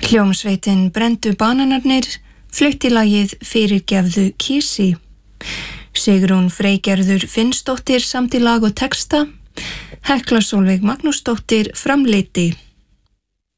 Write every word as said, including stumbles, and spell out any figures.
Hljómsveitin Brenndu bananarnir flutti lagið Fyrirgefðu kísi. Sigrún Freygerður Finnsdóttir samdi lag og texta. Hekla Sólveig Magnúsdóttir framleiddi.